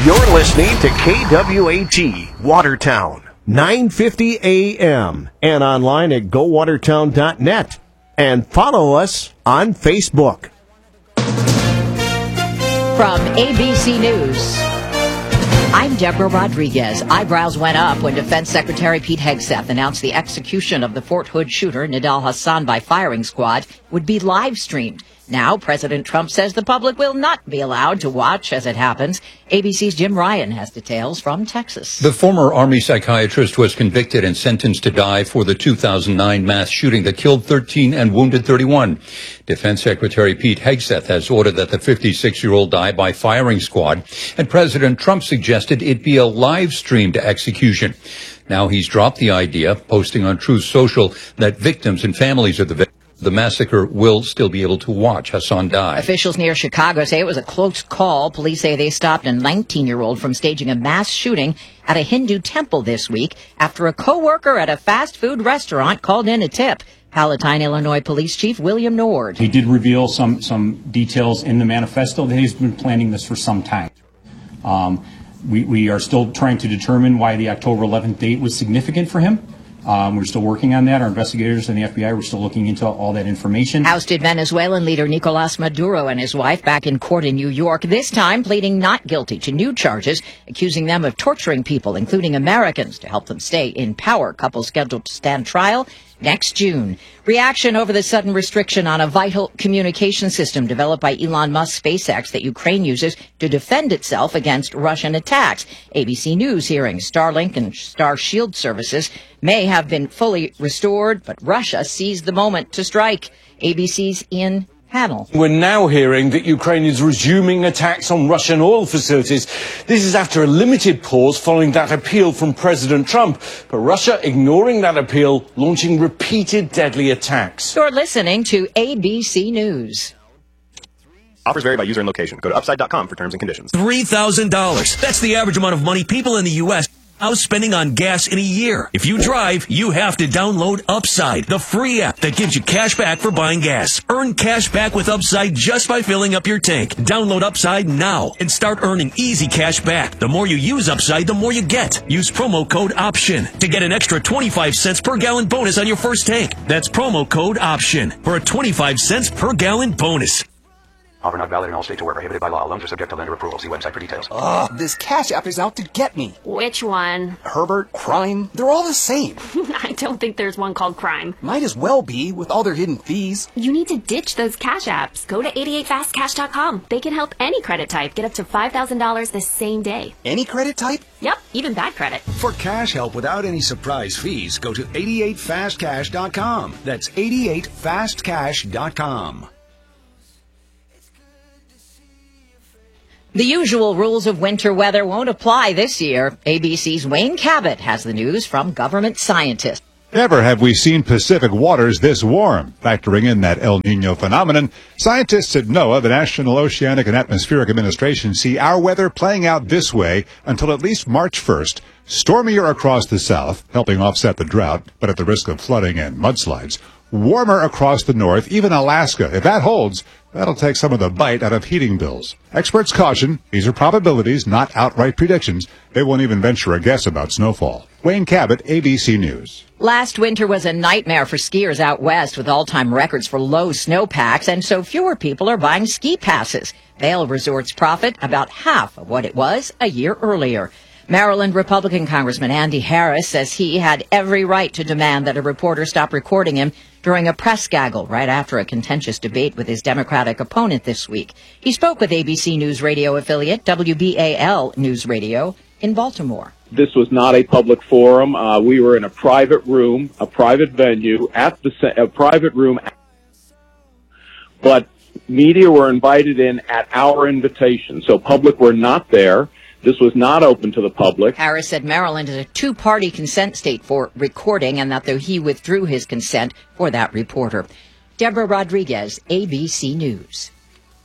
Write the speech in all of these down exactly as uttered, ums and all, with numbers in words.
You're listening to K W A T Watertown, nine fifty A M, and online at go watertown dot net. And follow us on Facebook. From A B C News, I'm Deborah Rodriguez. Eyebrows went up when Defense Secretary Pete Hegseth announced the execution of the Fort Hood shooter, Nidal Hasan, by firing squad would be live-streamed. Now, President Trump says the public will not be allowed to watch as it happens. A B C's Jim Ryan has details from Texas. The former Army psychiatrist was convicted and sentenced to die for the two thousand nine mass shooting that killed thirteen and wounded thirty-one. Defense Secretary Pete Hegseth has ordered that the fifty-six-year-old die by firing squad, and President Trump suggested it be a live-streamed execution. Now he's dropped the idea, posting on Truth Social that victims and families of the victims the massacre will still be able to watch Hasan die. Officials near Chicago say it was a close call. Police say they stopped a nineteen-year-old from staging a mass shooting at a Hindu temple this week after a co-worker at a fast food restaurant called in a tip. Palatine, Illinois Police Chief William Nord. He did reveal some, some details in the manifesto that he's been planning this for some time. Um, we, we are still trying to determine why the October eleventh date was significant for him. Um, we're still working on that. Our investigators and the F B I, we're still looking into all that information. Ousted Venezuelan leader Nicolas Maduro and his wife back in court in New York, this time pleading not guilty to new charges, accusing them of torturing people, including Americans, to help them stay in power. Couple scheduled to stand trial next June. Reaction over the sudden restriction on a vital communication system developed by Elon Musk's SpaceX that Ukraine uses to defend itself against Russian attacks. A B C News hearing Starlink and Starshield services may have been fully restored, but Russia seized the moment to strike. A B C's Ian Panel. We're now hearing that Ukraine is resuming attacks on Russian oil facilities. This is after a limited pause following that appeal from President Trump. But Russia ignoring that appeal, launching repeated deadly attacks. You're listening to A B C News. Offers vary by user and location. Go to upside dot com for terms and conditions. three thousand dollars. That's the average amount of money people in the U S out spending on gas in a year. If you drive, you have to download Upside, the free app that gives you cash back for buying gas. Earn cash back with Upside just by filling up your tank. Download Upside now and start earning easy cash back. The more you use Upside, the more you get. Use promo code OPTION to get an extra twenty-five cents per gallon bonus on your first tank. That's promo code OPTION for a twenty-five cents per gallon bonus. Offer not valid in all states or where prohibited by law. Loans are subject to lender approval. See website for details. Ugh, this Cash App is out to get me. Which one? Herbert, Crime, they're all the same. I don't think there's one called Crime. Might as well be, with all their hidden fees. You need to ditch those Cash Apps. Go to eighty-eight fast cash dot com. They can help any credit type get up to five thousand dollars the same day. Any credit type? Yep, even bad credit. For cash help without any surprise fees, go to eighty-eight fast cash dot com. That's eighty-eight fast cash dot com. The usual rules of winter weather won't apply this year. A B C's Wayne Cabot has the news from government scientists. Never have we seen Pacific waters this warm. Factoring in that El Nino phenomenon, scientists at NOAA, the National Oceanic and Atmospheric Administration, see our weather playing out this way until at least March first. Stormier across the south, helping offset the drought, but at the risk of flooding and mudslides. Warmer across the north, even Alaska. If that holds, that'll take some of the bite out of heating bills. Experts caution, these are probabilities, not outright predictions. They won't even venture a guess about snowfall. Wayne Cabot, A B C News. Last winter was a nightmare for skiers out west with all-time records for low snowpacks, and so fewer people are buying ski passes. Vail Resorts profit about half of what it was a year earlier. Maryland Republican Congressman Andy Harris says he had every right to demand that a reporter stop recording him during a press gaggle right after a contentious debate with his Democratic opponent this week. He spoke with A B C News radio affiliate W B A L News Radio in Baltimore. This was not a public forum. Uh, we were in a private room, a private venue, at the a private room, but media were invited in at our invitation, so public were not there. This was not open to the public. Harris said Maryland is a two-party consent state for recording, and that though he withdrew his consent for that reporter. Deborah Rodriguez, A B C News.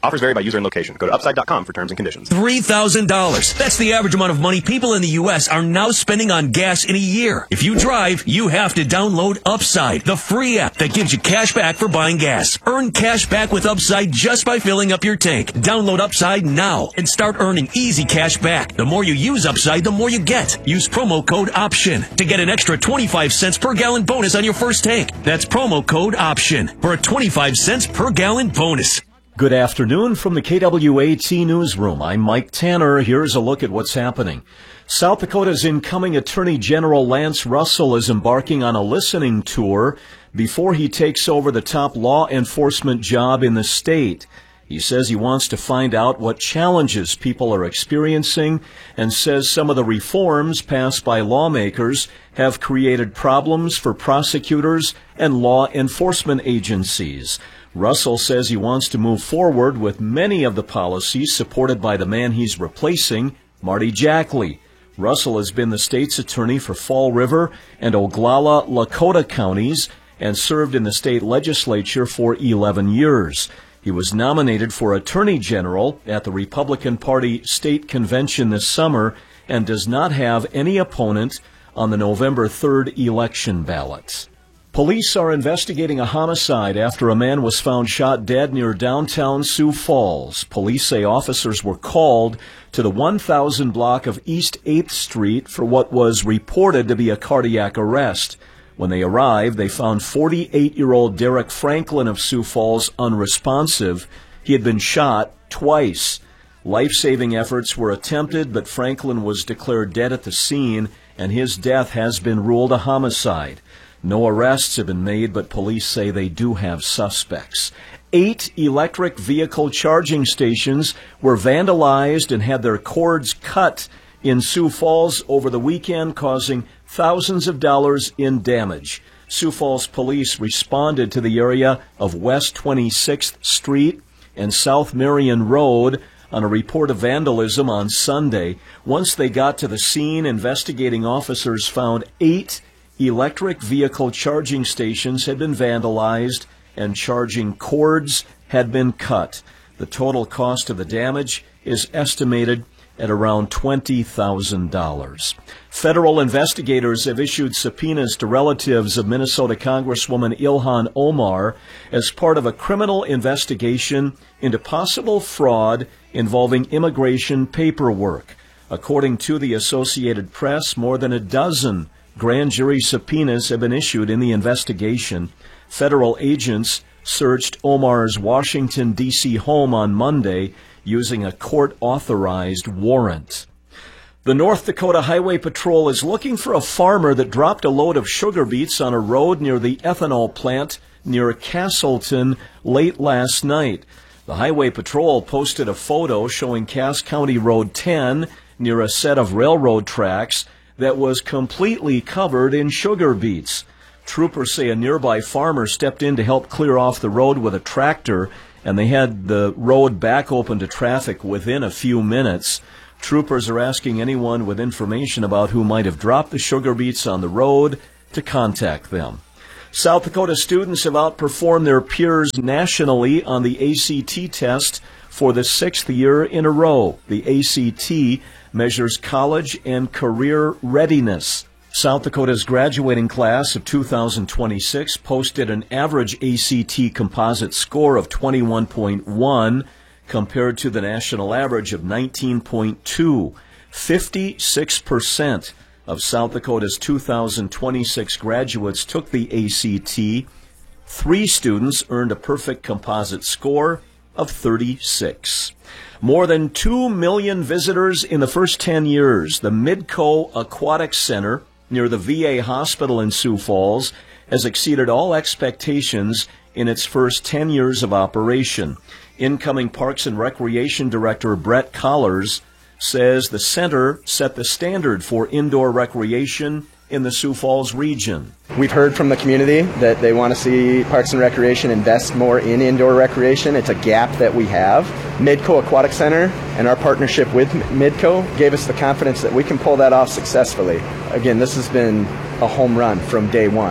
Offers vary by user and location. Go to upside dot com for terms and conditions. three thousand dollars. That's the average amount of money people in the U S are now spending on gas in a year. If you drive, you have to download Upside, the free app that gives you cash back for buying gas. Earn cash back with Upside just by filling up your tank. Download Upside now and start earning easy cash back. The more you use Upside, the more you get. Use promo code OPTION to get an extra twenty-five cents per gallon bonus on your first tank. That's promo code OPTION for a twenty-five cents per gallon bonus. Good afternoon from the K W A T Newsroom. I'm Mike Tanner. Here's a look at what's happening. South Dakota's incoming Attorney General Lance Russell is embarking on a listening tour before he takes over the top law enforcement job in the state. He says he wants to find out what challenges people are experiencing and says some of the reforms passed by lawmakers have created problems for prosecutors and law enforcement agencies. Russell says he wants to move forward with many of the policies supported by the man he's replacing, Marty Jackley. Russell has been the state's attorney for Fall River and Oglala Lakota counties and served in the state legislature for eleven years. He was nominated for Attorney General at the Republican Party State Convention this summer and does not have any opponent on the November third election ballot. Police are investigating a homicide after a man was found shot dead near downtown Sioux Falls. Police say officers were called to the one thousand block of East eighth Street for what was reported to be a cardiac arrest. When they arrived, they found forty-eight-year-old Derek Franklin of Sioux Falls unresponsive. He had been shot twice. Life-saving efforts were attempted, but Franklin was declared dead at the scene, and his death has been ruled a homicide. No arrests have been made, but police say they do have suspects. Eight electric vehicle charging stations were vandalized and had their cords cut in Sioux Falls over the weekend, causing thousands of dollars in damage. Sioux Falls police responded to the area of West twenty-sixth Street and South Marion Road on a report of vandalism on Sunday. Once they got to the scene, investigating officers found eight electric vehicle charging stations had been vandalized and charging cords had been cut. The total cost of the damage is estimated at around twenty thousand dollars. Federal investigators have issued subpoenas to relatives of Minnesota Congresswoman Ilhan Omar as part of a criminal investigation into possible fraud involving immigration paperwork. According to the Associated Press, more than a dozen grand jury subpoenas have been issued in the investigation. Federal agents searched Omar's Washington, D C home on Monday using a court-authorized warrant. The North Dakota Highway Patrol is looking for a farmer that dropped a load of sugar beets on a road near the ethanol plant near Castleton late last night. The Highway Patrol posted a photo showing Cass County Road ten near a set of railroad tracks that was completely covered in sugar beets. Troopers say a nearby farmer stepped in to help clear off the road with a tractor, and they had the road back open to traffic within a few minutes. Troopers are asking anyone with information about who might have dropped the sugar beets on the road to contact them. South Dakota students have outperformed their peers nationally on the A C T test for the sixth year in a row. The A C T measures college and career readiness. South Dakota's graduating class of two thousand twenty-six posted an average A C T composite score of twenty-one point one compared to the national average of nineteen point two. fifty-six percent of South Dakota's two thousand twenty-six graduates took the A C T. Three students earned a perfect composite score of thirty-six. More than two million visitors in the first ten years. The Midco Aquatic Center near the V A hospital in Sioux Falls has exceeded all expectations in its first ten years of operation. Incoming Parks and Recreation Director Brett Collars says the center set the standard for indoor recreation in the Sioux Falls region. We've heard from the community that they want to see Parks and Recreation invest more in indoor recreation. It's a gap that we have. Midco Aquatic Center and our partnership with Midco gave us the confidence that we can pull that off successfully. Again, this has been a home run from day one.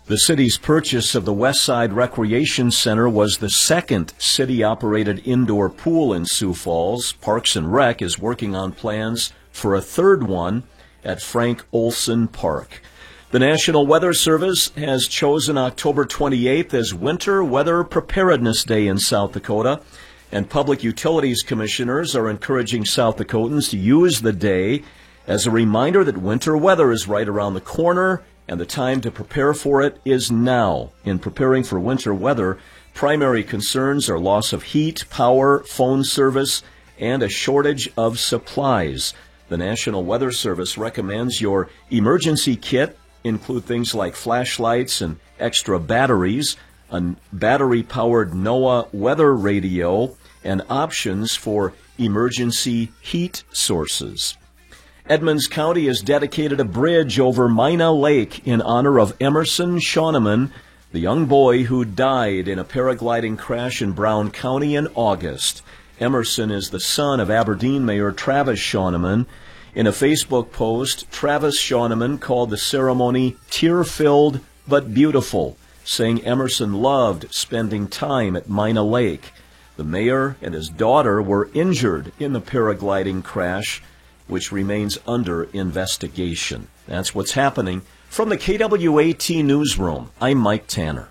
The city's purchase of the Westside Recreation Center was the second city-operated indoor pool in Sioux Falls. Parks and Rec is working on plans for a third one at Frank Olson Park. The National Weather Service has chosen October twenty-eighth as Winter Weather Preparedness Day in South Dakota, and Public Utilities Commissioners are encouraging South Dakotans to use the day as a reminder that winter weather is right around the corner, and the time to prepare for it is now. In preparing for winter weather, primary concerns are loss of heat, power, phone service, and a shortage of supplies. The National Weather Service recommends your emergency kit include things like flashlights and extra batteries, a battery-powered NOAA weather radio, and options for emergency heat sources. Edmonds County has dedicated a bridge over Mina Lake in honor of Emerson Shauneman, the young boy who died in a paragliding crash in Brown County in August. Emerson is the son of Aberdeen Mayor Travis Shauneman. In a Facebook post, Travis Shauneman called the ceremony tear-filled but beautiful, saying Emerson loved spending time at Mina Lake. The mayor and his daughter were injured in the paragliding crash, which remains under investigation. That's what's happening from the K W A T newsroom. I'm Mike Tanner.